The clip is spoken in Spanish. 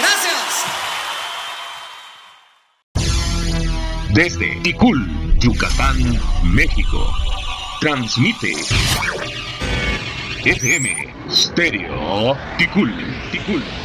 Desde Ticul, Yucatán, México, transmite FM Stereo Ticul.